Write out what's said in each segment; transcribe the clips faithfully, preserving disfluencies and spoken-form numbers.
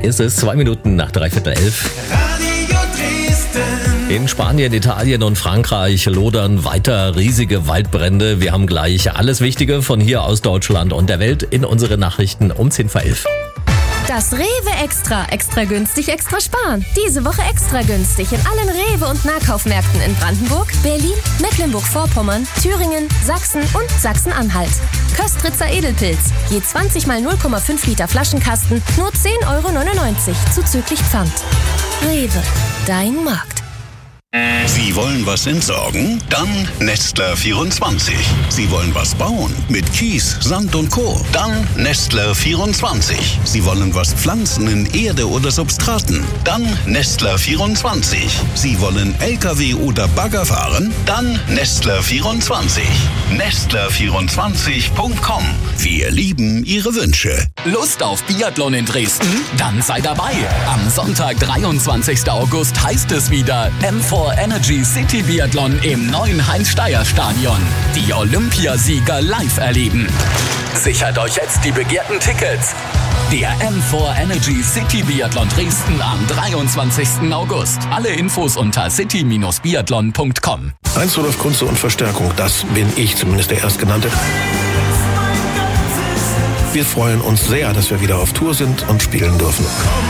ist es zwei Minuten nach dreiviertel elf. Radio Dresden. In Spanien, Italien und Frankreich lodern weiter riesige Waldbrände. Wir haben gleich alles Wichtige von hier aus Deutschland und der Welt in unsere Nachrichten um zehn vor elf. Das Rewe Extra. Extra günstig, extra sparen. Diese Woche extra günstig in allen Rewe- und Nahkaufmärkten in Brandenburg, Berlin, Mecklenburg-Vorpommern, Thüringen, Sachsen und Sachsen-Anhalt. Köstritzer Edelpilz. Je zwanzig mal null Komma fünf Liter Flaschenkasten, nur zehn Euro neunundneunzig zuzüglich Pfand. Rewe, dein Markt. Sie wollen was entsorgen? Dann Nestler vierundzwanzig. Sie wollen was bauen? Mit Kies, Sand und Co. Dann Nestler vierundzwanzig. Sie wollen was pflanzen in Erde oder Substraten? Dann Nestler vierundzwanzig. Sie wollen L K W oder Bagger fahren? Dann Nestler vierundzwanzig. Nestler vierundzwanzig Punkt com. Wir lieben Ihre Wünsche. Lust auf Biathlon in Dresden? Dann sei dabei. Am Sonntag, dreiundzwanzigsten August, heißt es wieder M vier Energy City Biathlon im neuen Heinz-Steier-Stadion. Die Olympiasieger live erleben. Sichert euch jetzt die begehrten Tickets. Der M vier Energy City Biathlon Dresden am dreiundzwanzigsten August. Alle Infos unter city Bindestrich biathlon Punkt com. Heinz Rudolf Kunze und Verstärkung, das bin ich, zumindest der Erstgenannte. Wir freuen uns sehr, dass wir wieder auf Tour sind und spielen dürfen.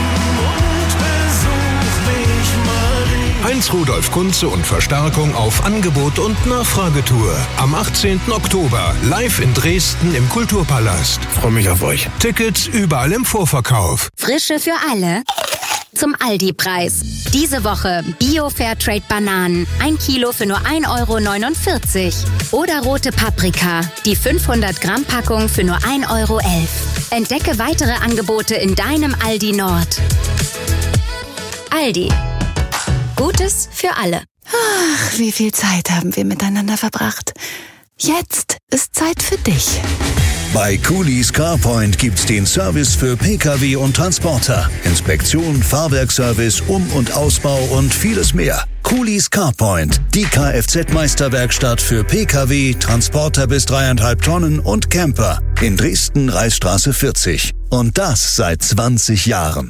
Heinz Rudolf Kunze und Verstärkung auf Angebot und Nachfragetour. Am achtzehnten Oktober live in Dresden im Kulturpalast. Freue mich auf euch. Tickets überall im Vorverkauf. Frische für alle. Zum Aldi-Preis. Diese Woche Bio-Fairtrade-Bananen. Ein Kilo für nur ein Euro neunundvierzig. Oder rote Paprika. Die fünfhundert Gramm Packung für nur ein Euro elf. Entdecke weitere Angebote in deinem Aldi Nord. Aldi. Gutes für alle. Ach, wie viel Zeit haben wir miteinander verbracht. Jetzt ist Zeit für dich. Bei Coolies CarPoint gibt's den Service für Pkw und Transporter. Inspektion, Fahrwerkservice, Um- und Ausbau und vieles mehr. Coolies CarPoint, die Kfz-Meisterwerkstatt für Pkw, Transporter bis dreieinhalb Tonnen und Camper. In Dresden, Reichsstraße vierzig. Und das seit zwanzig Jahren.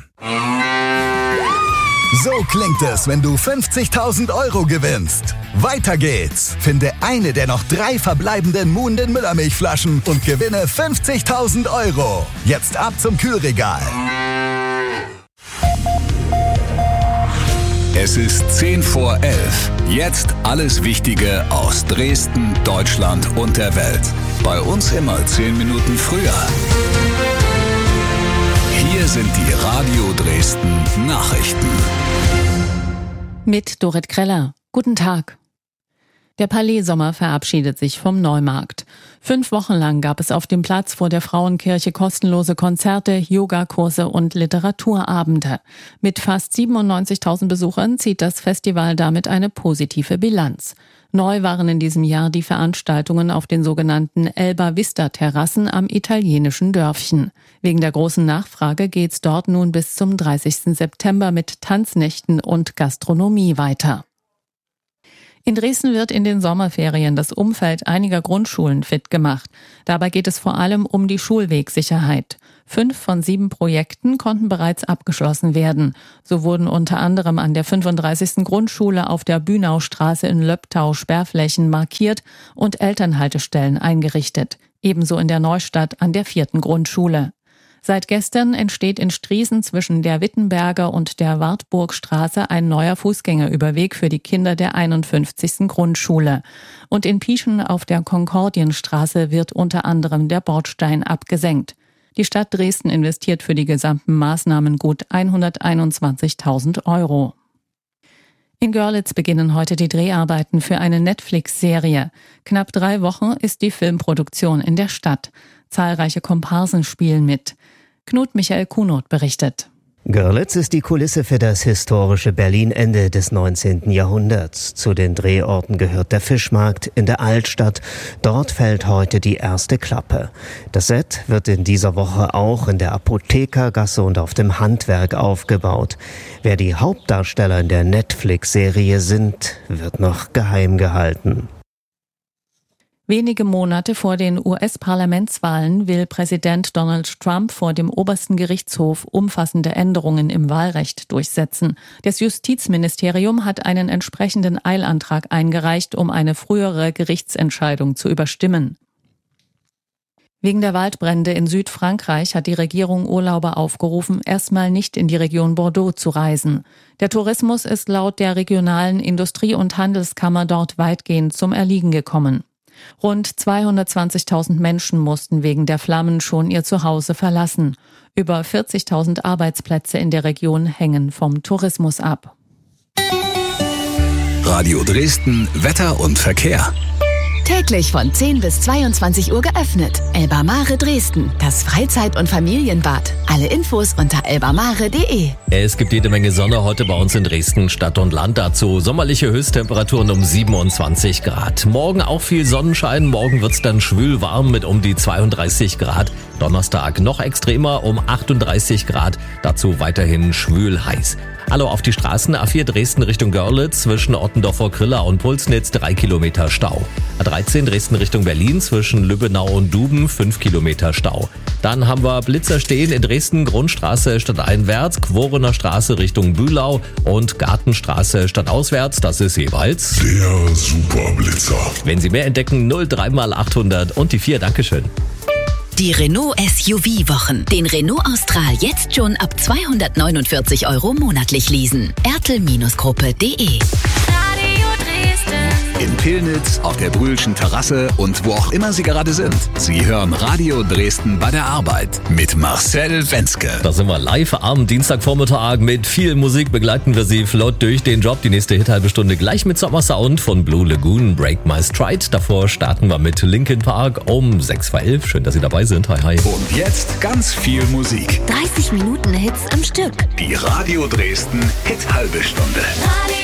So klingt es, wenn du fünfzigtausend Euro gewinnst. Weiter geht's. Finde eine der noch drei verbleibenden Muhnden Müllermilchflaschen und gewinne fünfzigtausend Euro. Jetzt ab zum Kühlregal. Es ist zehn vor elf. Jetzt alles Wichtige aus Dresden, Deutschland und der Welt. Bei uns immer zehn Minuten früher. Hier sind die Radio Dresden Nachrichten. Mit Dorit Kreller. Guten Tag. Der Palais Sommer verabschiedet sich vom Neumarkt. Fünf Wochen lang gab es auf dem Platz vor der Frauenkirche kostenlose Konzerte, Yogakurse und Literaturabende. Mit fast siebenundneunzigtausend Besuchern zieht das Festival damit eine positive Bilanz. Neu waren in diesem Jahr die Veranstaltungen auf den sogenannten Elba Vista Terrassen am italienischen Dörfchen. Wegen der großen Nachfrage geht's dort nun bis zum dreißigsten September mit Tanznächten und Gastronomie weiter. In Dresden wird in den Sommerferien das Umfeld einiger Grundschulen fit gemacht. Dabei geht es vor allem um die Schulwegsicherheit. Fünf von sieben Projekten konnten bereits abgeschlossen werden. So wurden unter anderem an der fünfunddreißigsten Grundschule auf der Bünaustraße in Löbtau Sperrflächen markiert und Elternhaltestellen eingerichtet. Ebenso in der Neustadt an der vierten Grundschule. Seit gestern entsteht in Striesen zwischen der Wittenberger und der Wartburgstraße ein neuer Fußgängerüberweg für die Kinder der einundfünfzigsten Grundschule. Und in Pieschen auf der Konkordienstraße wird unter anderem der Bordstein abgesenkt. Die Stadt Dresden investiert für die gesamten Maßnahmen gut hunderteinundzwanzigtausend Euro. In Görlitz beginnen heute die Dreharbeiten für eine Netflix-Serie. Knapp drei Wochen ist die Filmproduktion in der Stadt. Zahlreiche Komparsen spielen mit. Knut Michael Kunoth berichtet. Görlitz ist die Kulisse für das historische Berlin Ende des neunzehnten Jahrhunderts. Zu den Drehorten gehört der Fischmarkt in der Altstadt. Dort fällt heute die erste Klappe. Das Set wird in dieser Woche auch in der Apothekergasse und auf dem Handwerk aufgebaut. Wer die Hauptdarsteller in der Netflix-Serie sind, wird noch geheim gehalten. Wenige Monate vor den U S-Parlamentswahlen will Präsident Donald Trump vor dem obersten Gerichtshof umfassende Änderungen im Wahlrecht durchsetzen. Das Justizministerium hat einen entsprechenden Eilantrag eingereicht, um eine frühere Gerichtsentscheidung zu überstimmen. Wegen der Waldbrände in Südfrankreich hat die Regierung Urlauber aufgerufen, erstmal nicht in die Region Bordeaux zu reisen. Der Tourismus ist laut der regionalen Industrie- und Handelskammer dort weitgehend zum Erliegen gekommen. Rund zweihundertzwanzigtausend Menschen mussten wegen der Flammen schon ihr Zuhause verlassen. Über vierzigtausend Arbeitsplätze in der Region hängen vom Tourismus ab. Radio Dresden, Wetter und Verkehr. Täglich von zehn bis zweiundzwanzig Uhr geöffnet. Elbamare Dresden, das Freizeit- und Familienbad. Alle Infos unter elbamare punkt de. Es gibt jede Menge Sonne heute bei uns in Dresden, Stadt und Land. Dazu sommerliche Höchsttemperaturen um siebenundzwanzig Grad. Morgen auch viel Sonnenschein. Morgen wird's dann schwül warm mit um die zweiunddreißig Grad. Donnerstag noch extremer um achtunddreißig Grad. Dazu weiterhin schwül heiß. Hallo auf die Straßen. A vier Dresden Richtung Görlitz zwischen Ottendorfer Kriller und Pulsnitz drei Kilometer Stau. A dreizehn Dresden Richtung Berlin zwischen Lübbenau und Duben fünf Kilometer Stau. Dann haben wir Blitzer stehen in Dresden, Grundstraße stadteinwärts, Quorener Straße Richtung Bühlau und Gartenstraße stadtauswärts. Das ist jeweils der Superblitzer. Wenn Sie mehr entdecken, null drei mal achthundert und die vier. Dankeschön. Die Renault S U V-Wochen. Den Renault Austral jetzt schon ab zweihundertneunundvierzig Euro monatlich leasen. ertel-gruppe punkt de. In Pillnitz, auf der Brühlschen Terrasse und wo auch immer Sie gerade sind. Sie hören Radio Dresden bei der Arbeit mit Marcel Wenzke. Da sind wir live am Dienstagvormittag. Mit viel Musik begleiten wir Sie flott durch den Job. Die nächste Hit-halbe Stunde gleich mit Sommersound von Blue Lagoon, Break My Stride. Davor starten wir mit Linkin Park um sechs vor elf. Schön, dass Sie dabei sind. Hi, hi. Und jetzt ganz viel Musik. dreißig Minuten Hits am Stück. Die Radio Dresden Hit-halbe Stunde.